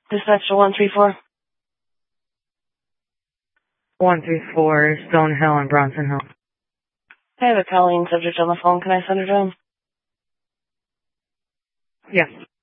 Dispatch to 134. 134, Stone Hill and Bronson Hill. I have a Colleen subject on the phone. Can I send her to him? Yes.